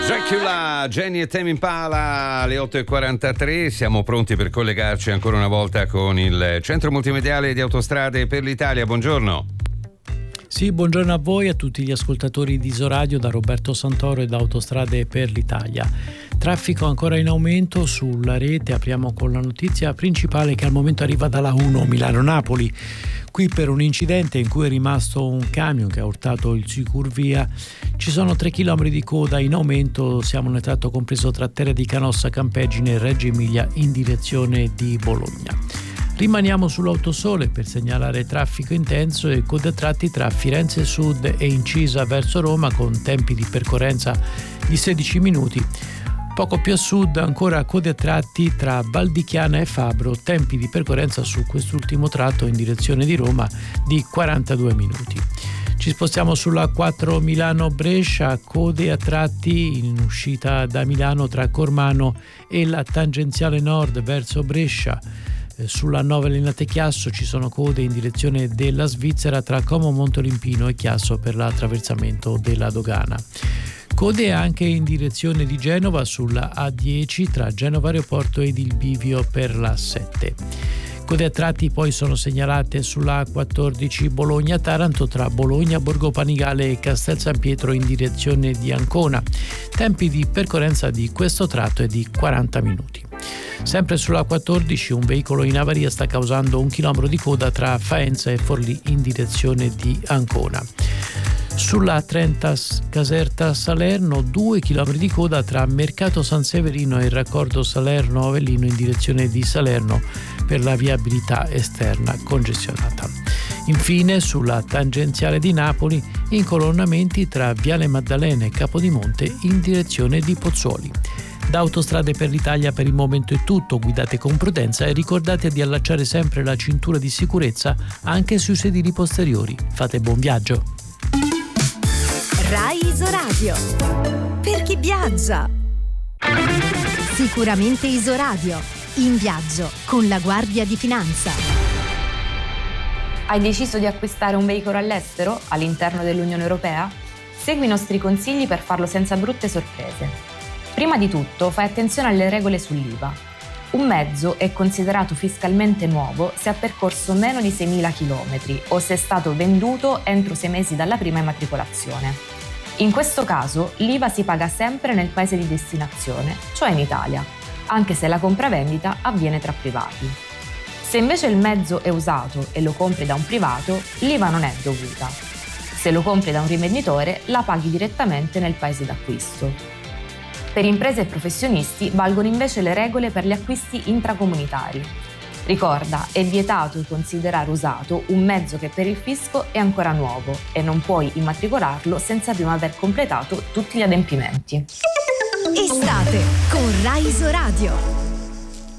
Dracula, Jenny e Tame Impala alle 8.43. Siamo pronti per collegarci ancora una volta con il Centro Multimediale di Autostrade per l'Italia. Buongiorno. Sì, buongiorno a voi e a tutti gli ascoltatori di Isoradio da Roberto Santoro e da Autostrade per l'Italia. Traffico ancora in aumento sulla rete. Apriamo con la notizia principale che al momento arriva dalla 1 Milano-Napoli. Qui per un incidente in cui è rimasto un camion che ha urtato il sicurvia ci sono 3 km di coda in aumento. Siamo nel tratto compreso tra Terra di Canossa, Campeggine e Reggio Emilia in direzione di Bologna. Rimaniamo sull'Autosole per segnalare traffico intenso e code a tratti tra Firenze Sud e Incisa verso Roma con tempi di percorrenza di 16 minuti. Poco più a sud ancora code a tratti tra Valdichiana e Fabro, tempi di percorrenza su quest'ultimo tratto in direzione di Roma di 42 minuti. Ci spostiamo sulla 4 Milano-Brescia, code a tratti in uscita da Milano tra Cormano e la tangenziale nord verso Brescia. Sulla 9 Linate Chiasso ci sono code in direzione della Svizzera tra Como Montolimpino e Chiasso per l'attraversamento della dogana. Code anche in direzione di Genova sulla A10 tra Genova Aeroporto ed il Bivio per la 7. Code a tratti poi sono segnalate sulla A14 Bologna-Taranto tra Bologna, Borgo Panigale e Castel San Pietro in direzione di Ancona. Tempi di percorrenza di questo tratto è di 40 minuti. Sempre sulla 14 un veicolo in avaria sta causando 1 chilometro di coda tra Faenza e Forlì in direzione di Ancona. Sulla 30 Caserta-Salerno 2 km di coda tra Mercato San Severino e il raccordo Salerno-Avellino in direzione di Salerno per la viabilità esterna congestionata. Infine sulla tangenziale di Napoli incolonnamenti tra Viale Maddalena e Capodimonte in direzione di Pozzuoli. Da Autostrade per l'Italia per il momento è tutto, guidate con prudenza e ricordate di allacciare sempre la cintura di sicurezza anche sui sedili posteriori. Fate buon viaggio. Rai Isoradio, per chi viaggia. Sicuramente Isoradio, in viaggio con la Guardia di Finanza. Hai deciso di acquistare un veicolo all'estero, all'interno dell'Unione Europea? Segui i nostri consigli per farlo senza brutte sorprese. Prima di tutto, fai attenzione alle regole sull'IVA. Un mezzo è considerato fiscalmente nuovo se ha percorso meno di 6.000 km o se è stato venduto entro 6 mesi dalla prima immatricolazione. In questo caso, l'IVA si paga sempre nel paese di destinazione, cioè in Italia, anche se la compravendita avviene tra privati. Se invece il mezzo è usato e lo compri da un privato, l'IVA non è dovuta. Se lo compri da un rivenditore, la paghi direttamente nel paese d'acquisto. Per imprese e professionisti valgono invece le regole per gli acquisti intracomunitari. Ricorda, è vietato considerare usato un mezzo che per il fisco è ancora nuovo e non puoi immatricolarlo senza prima aver completato tutti gli adempimenti. Estate con Rai Isoradio.